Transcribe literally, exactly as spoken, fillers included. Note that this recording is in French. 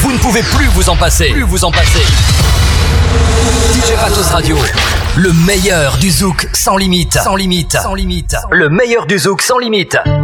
Vous ne pouvez plus vous en passer. Plus vous en passer. D J Patos Radio. Le meilleur du zouk sans limite. Sans limite. Sans limite. Le meilleur du zouk sans limite.